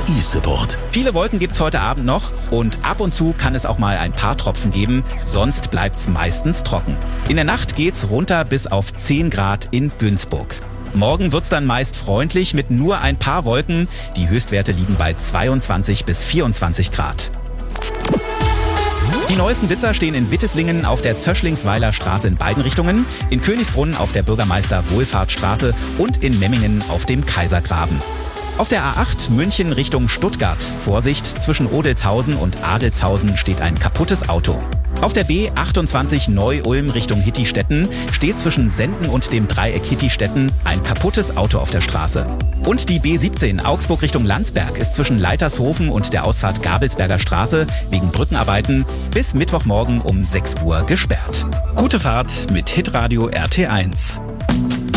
E-Support. Viele Wolken gibt's heute Abend noch und ab und zu kann es auch mal ein paar Tropfen geben, sonst bleibt's meistens trocken. In der Nacht geht's runter bis auf 10 Grad in Günzburg. Morgen wird's dann meist freundlich mit nur ein paar Wolken. Die Höchstwerte liegen bei 22 bis 24 Grad. Die neuesten Blitzer stehen in Witteslingen auf der Zöschlingsweiler Straße in beiden Richtungen, in Königsbrunn auf der Bürgermeister-Wohlfahrtsstraße und in Memmingen auf dem Kaisergraben. Auf der A8 München Richtung Stuttgart. Vorsicht, zwischen Odelshausen und Adelshausen steht ein kaputtes Auto. Auf der B28 Neu-Ulm Richtung Hittistetten steht zwischen Senden und dem Dreieck Hittistetten ein kaputtes Auto auf der Straße. Und die B17 Augsburg Richtung Landsberg ist zwischen Leitershofen und der Ausfahrt Gabelsberger Straße wegen Brückenarbeiten bis Mittwochmorgen um 6 Uhr gesperrt. Gute Fahrt mit Hitradio RT1.